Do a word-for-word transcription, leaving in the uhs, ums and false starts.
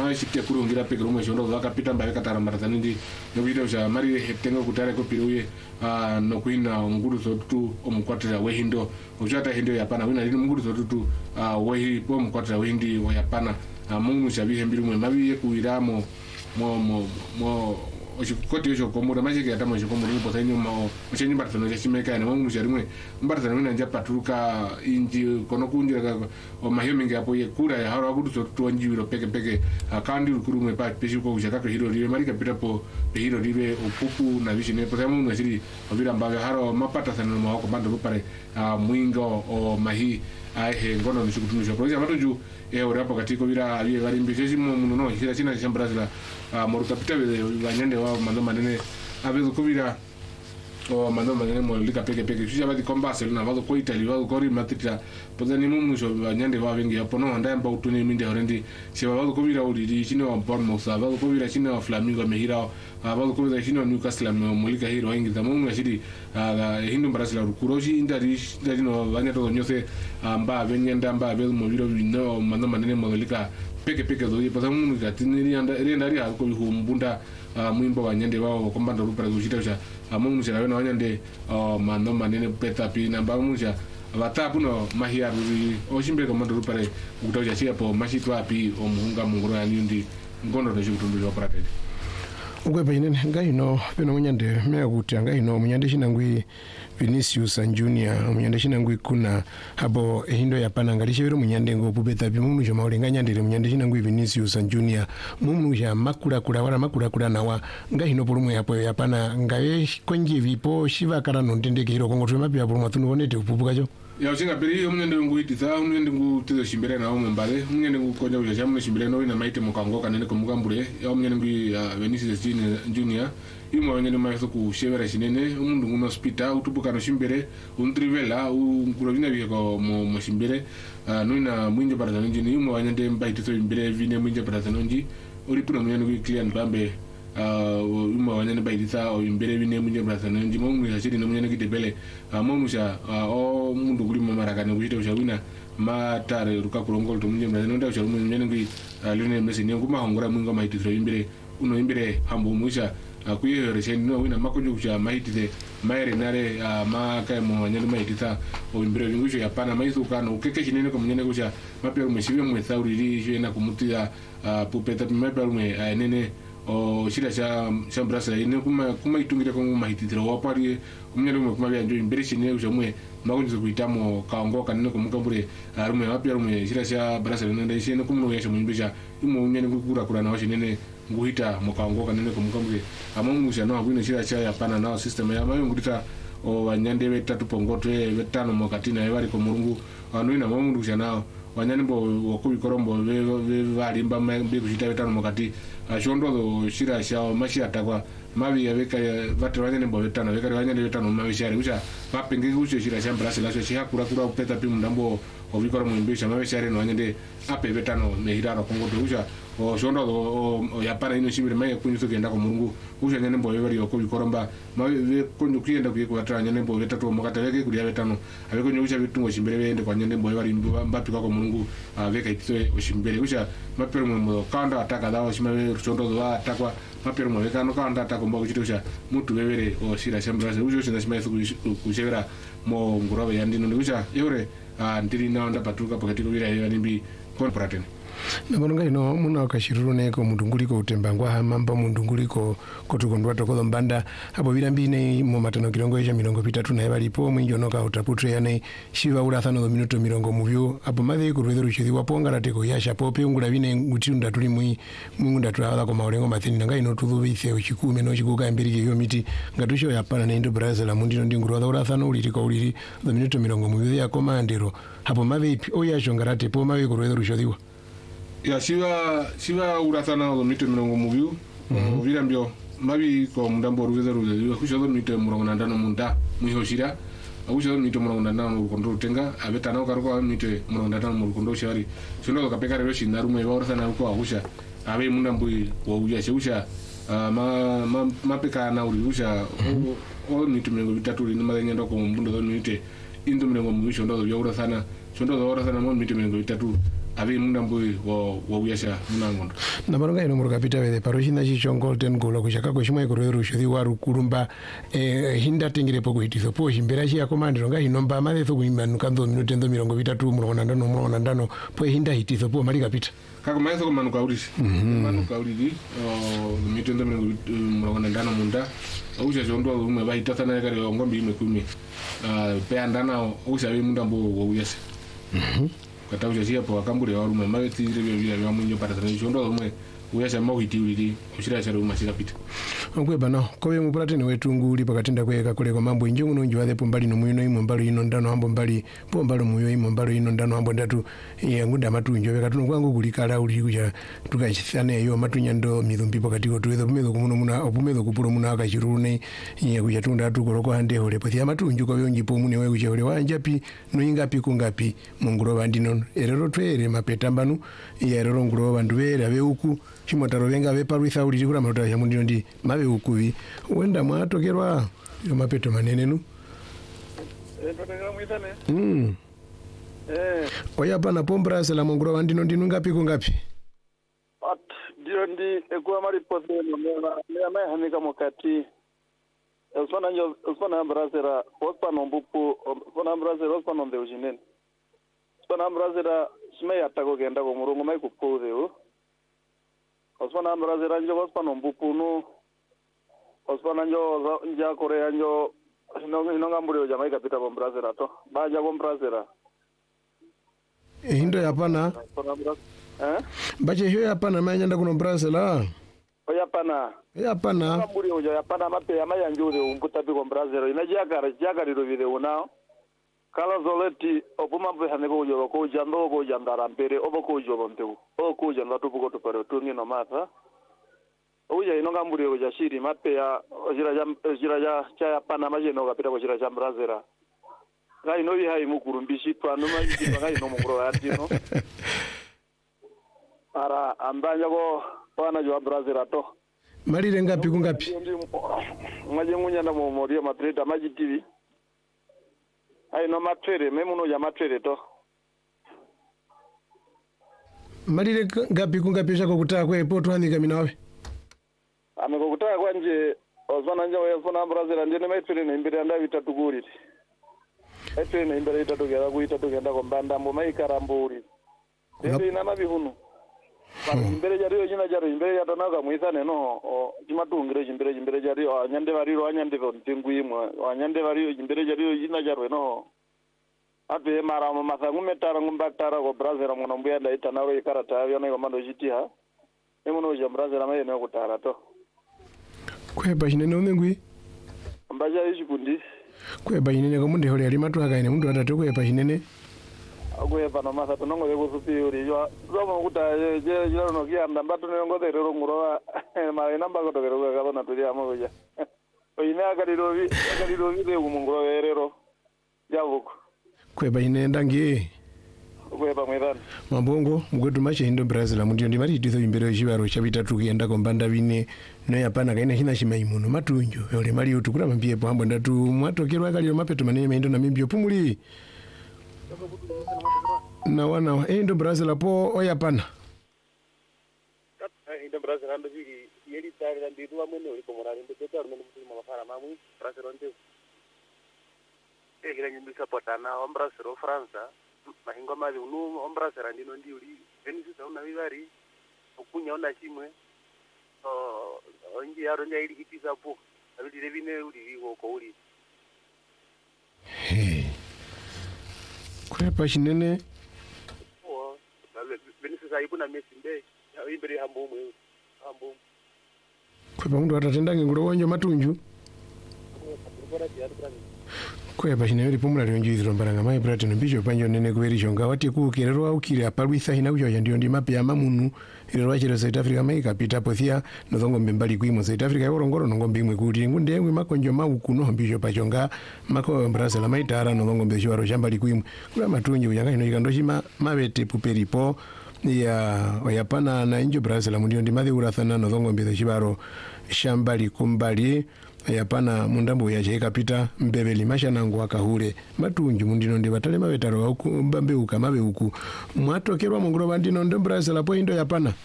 mashike kurungira peke rumwe shondo vakapita mbave katara marazani ndi nokuita kuti mari hetenga kutare kopiri uye nokuina ngurudzo tu omukwatira wehindo uchata hindo yapana wina lino ngurudzo tu wehi po mukwatira wehindi oyapana mungu shabihe mbiri mwe mabi kuiramo mo mo mo ochikote cho komura machike atamo chikomura ipo sanyo mo ochenyi bartano cha chimeka ne mungu sharimwe mbartano wina nja patuka inji kono kunjira ka o mahyo mingi apo ye kura ya haro ngurudzo tu onjiwiro peke peke kandi kurumwe pa peshiko kushaka ko hiro riwe mari kapita po hiro riwe opupu na vishine po samu mungu shiri obira mbaga haro mapata sanno mo ko bando pare mwingo o mahi ai ngono nishikutunisha kwa hiyo matoju e urapo katiko vira aliye varimbishi mu muno hira china chambrazila moru kapita vanyande wa mando manene avezo kuvira o mando manene mo lika peke peke shisha vadi kombase lina vado ko Italy vado ko rimatita pozani mumu sho vanyande wa vengi hapo no anda mba utuni minde horendi shiva vado kuvira uri chino wa Bournemouth vado kuvira chino wa Flamengo mehira vado kuvira chino Newcastle mo lika hiro ingi za mumu yashidi hindu mbarasila rukuroshi indari indari no vanyato nyose amba venyanda amba vel mo viro vino mando manene mo lika peke peke do ipo samu ngatini anda enda ri ako humbunda mwimbo wanyande wao kombanda rupara kuchita cha amungu cha wena wanyande mando manene peta pi namba munja vatapu no mahia ruri oshimbe kombanda rupare kutaja chia po mashitwa api omuhunga mungoro ya ndi ngondo do chikutundu wa paratedi ukwepa inene ngai no peno munyande mea kuti ngai no munyande chinangwi Vinicius and Junior munyande chinangwi kuna hapo hindo yapana ngalishe vero munyande ngo pupeta bi munu jo maulenga nyandire munyande chinangwi Vinicius and Junior munu ja makura kura wala makura kura nawa ngai no pulumwe hapo yapana ngai konji vipo shiva kara no ndendeke hiro kongo twema pya pulumwa tunu bonete kupupuka jo ya usinga peri umunyende nguititha umunyende ngutizo shimbere na omu mbale umunyende ngukonja uja chamu shimbere no ina maite mukangoka nene kumugambure ya umunyende ngui Vinicius Junior imo wanyende maitho ku shevera shinene umundu nguno hospital utubuka no shimbere untrivela unkurovina biko mo mo shimbere no ina mwinje barazano njini imo wanyende mbaititho imbere vine mwinje barazano nji uri puna umunyende ngui client bambe uma wanyane baiditha o imbere bine munye barazano nji mo mu yashiri no munyene gidebele mo musha o mundu guli mamarakane kuchita ushawina matare ruka kulongol to munye barazano nda ushawu munyene ngui lene mesi ne nguma hongora mwinga maititho imbere uno imbere hambu musha kuye reseni no wina makonjo kucha maitithe maere nare maka mo wanyane maititha o imbere ngusho yapana maizu kano keke chinene ko munyene kucha mapero meshiwe mu thauri jena kumutira pupeta mapero me nene o shira cha chambrasa ine kuma kuma itungira ko mahititiro wapari umnyalo mu kuma byanjo imbere chine ujamwe makunzo kuitamo kaongoka nene kumukambure arume wapya rume shira cha brasa nende shine kumno yesha munyibisha imu nyene kukura kura na washinene nguhita mukaongoka nene kumukambure amungu no abwine shira cha yapana na system ya mayo ngurita o wanyande betatu pongote betano mokatina yari ko murungu anu ina mamungu kushanao wanyane bo wakubi korombo ve valimba mbe kuchita betano mokati shondo do shira sha mashi atakwa mabi yaveka vatu wanyane bo betano veka wanyane betano mabishari ucha mapenge kucho shira sha brasi laso shi hakura kura upeta pi mndambo ovikoro muimbisha mabishari no wanyane ape betano mehiraro kongoto ucha o shondo do yapana ino shibire maye kunyuso kenda ko mungu ucha nyane bo yori wakubi koromba mabe konyo kuyenda kuyeko watra nyane bo betatu mokata veke kulia betano abeko nyusha bitungo shimbere bende kwa nyane bo yori mbapi kwa mungu veka itse oshimbere ucha mapero mu kanda ataka dawo shimabe shondo do atakwa mapero mu veka no kanda ataka mba kuchito cha mutu bebere o shira shambra ucho shina shimaye kushevera mo ngorobe yandino ucha yore ndiri na onda patuka pakati kubira yo nimbi kon pratene namonga ino muna kashiruro neko mundunguliko utembangwa hamamba mundunguliko kotukondwa tokodo mbanda hapo birambi ne mu matano kilongo esha milongo pitatu na balipo mwinjo noka utaputre yane shiva ula thano minuto milongo muvyo hapo mave kurwedero rushidi waponga rateko yasha pope ungula bine ngutunda tuli mwi mungunda twala ko maulengo mathini nanga ino tudhubise uchikume no chikuka mbirike yo miti ngatusho yapana ne ndo brazil la mundino ndingurwa ula thano ulitiko uliri do minuto milongo muvyo ya komandero hapo mave oyasho ngarate po mave kurwedero rushodiwa ya shiva shiva urathana do mito mirongo muvyu uvira mbio mabi ko mundambo ruveza ruveza kusho do mito murongo nandano munda muhoshira kusho do mito murongo nandano kondo tenga abetana ko ko mito murongo nandano mu kondo shari shondo kapeka rero shinaru me ba urathana ko akusha abe mundambo wo uya shusha ma mapeka na uri usha o mito mirongo vitatu ni mazanyendo ko mbundo do mito indo mirongo muvyu shondo do urathana shondo do urathana mo mito mirongo vitatu avi munda mbui wa wa uyasha munangondo na maronga ino murukapita wethe paroshina chicho golden goal kushaka shimwe kurero shodhi waru kurumba eh, hinda tengire poko hitizo po shimbera shi akomandiro nga inomba male to kuimanuka ndo minute ndo mirongo vitatu murona ndano murona ndano po hinda hitizo po mali kapita kako mayeso kumanuka ulisi manuka ulidi minute ndo mirongo murona ndano munda usha jondo umwe baita sana kare ngombe ime kumi pe andana usha vi munda mbo wa uyasha mhm kata ujashia po akambure wa rume maweti ile vile vya munyo para tradition rumwe uyasha mawiti ulili ushira cha rume sikapita ngwe bana kowe mupulatene wetu nguli pakatenda kweka kule kwa mambo injongo nonji wathe pombali no muyo imo mbalo ino ndano ambo mbali pombalo muyo imo mbalo ino ndano ambo ndatu ngunda matunjo beka tuno kwangu kulikala uli kuja tukachithane yo matunya ndo mithumbi pakati ko tuwetho pumetho kumuno muna opumetho kupulo muna akachirune ye kuja tunda tukoloko hande hole pothia matunjo ko yonji po mune we kuja hole wanjapi no ingapi kungapi munguro bandino erero twere mapetambanu ye erero nguro bandu bera beuku chimotaro venga veparwisa uli kula matota ya mundino ndi mabe ukuvi wenda mwatokerwa yo mapeto manene nu eh toteka mwitane mm eh oya pana pombra sala mongro wandino ndinu ngapi ku ngapi at dio ndi ekuwa mari pothe no mena mena hanika mokati osana nyo osana brazera osana mbupu osana brazera osana ndo jinene osana brazera sme yatako genda ko murongo mai kupode o osana brazera njo osana mbupu no osana njo nja korea njo ino inongambure jama ikapita kwa brazera to baja kwa brazera e hindo yapana eh bache hiyo yapana manyanda kuno brazela oyapana yapana ngambure oja yapana mape amayanjure umputa bi kwa brazera inajaka jaka riro video nao kala zoleti opuma mbe haneko ujo ko jando ko jandara mbere obo ko ujo bonteu o ko jando tupuko to pare tungi no mata uja inonga mburi oja shiri mape ya ojira jam ojira ja cha pana maje no kapita ko jira jam brazera ngai no hai mukurumbishi twanu maji ngai no mukuro atino ara ambanya ko pana jo brazera to malire ngapi ku ngapi maje munya na mo moria matreta maji tv ai no matrere memu no ya matrere to malire ngapi ku ngapi shako kutaka kwepo twanika minawe ameko kutaka kwanje ozona nje oyafuna brazil ndine maitire ne imbere anda vitatu kuri etwe ne imbere itatu gera ku itatu genda ko mbanda mbo mai karamburi ende ina mabihunu ba imbere jariyo jina jaro imbere ya donaga muisane no jimatungire jimbere jimbere jariyo anyande bariro anyande bo tingwimwe anyande bariro imbere jariyo jina jaro no ate mara masangu metara ngumbatara ko brazil muno mbuya ndaita nawo ikarata yo ne komando jitiha emuno ja brazil amaye ne kutara to kweba chinene unengwi ambaja ishikundi kweba chinene komunde hole ali matu akaine mundu atatu kweba chinene akweba no masa tonongo yego superior yo zomo kuta je je no kianda mbatu nengo de ro nguro ma ina mbago to gero ga na tuli amoja oyina akaliro vi akaliro vi de umunguro erero javuko kweba chinene ndangi kweba mwedani mabongo mugwetu mache hindo brazil mundio ndi mari tizo imbere chibaro chabitatu kuyenda kombanda vine no yapana kaina hina chimaimuno matunjo yole mali utukura mambie pambo ndatu mwatokerwa kalio mapeto manene maindo na mimbio pumuli na wana hindo brazil po oyapana hindo brazil ando vigi yeli tare ndi duwa mwene uliko morali ndo tetar mwene mtu mafara mamu brazil ndo e kila nyimbi support na brazil o fransa mahingo mali unu ombrazera ndino ndi uli venisi una vivari okunya ona chimwe o onji yaro nya ili itiza po abili vine uli vigo ko uli kwepa chinene o venisi sai kuna mesi mbe imbere hambo mwe hambo kwepa mundu atatenda ngiro wonjo matunju kwepa chinene lipumula lyonjo iziro mbaranga mai bratino mbicho panjo nene kuberi chonga wati kukerero au kire apalwisa hina kucho ndio ndi mapi ya mamunu ile rwachiro South Africa mai kapita pothia nozongo mbembali kwimo South Africa yorongoro nongombe imwe kuti ngunde imwe makonjo maukuno mbicho pachonga mako Brazil maitara nozongo mbechwaro shambali kwimo kula matunji uyanga ino ikandoshima mabete puperipo ya yapana na injo Brazil mundio ndi madhi urathana no dhongo mbidho chibaro shambali kumbali yapana mundambo ya cheka pita mbebeli mashanangu akahule matunju mundino ndi batale mabetaro uku mbambe ukamabe uku mwatokerwa mungro bandino ndo Brazil apo indo yapana